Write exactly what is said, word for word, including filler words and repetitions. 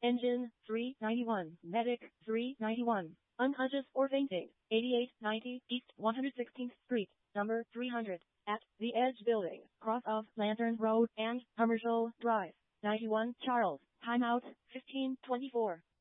Engine, three ninety-one. Medic, three ninety-one. Unconscious or fainting, eighty-eight ninety East one hundred sixteenth Street, number three hundred, at the Edge Building, cross of Lantern Road and Commercial Drive. ninety-one Charles, timeout, fifteen twenty-four.